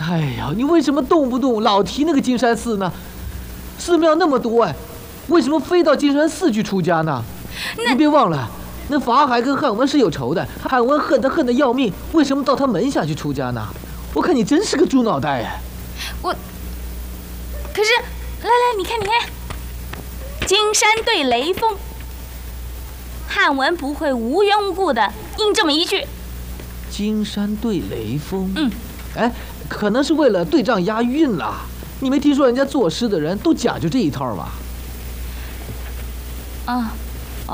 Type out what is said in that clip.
哎呀，你为什么动不动老提那个金山寺呢？寺庙那么多哎，为什么非到金山寺去出家呢？你别忘了，那法海跟汉文是有仇的，汉文恨他恨得要命，为什么到他门下去出家呢？我看你真是个猪脑袋哎！ 可是，来，你看，金山对雷锋，汉文不会无缘无故的应这么一句。 金山对雷锋，哎，可能是为了对仗押韵啦。你没听说人家作诗的人都讲究这一套吗？ 啊。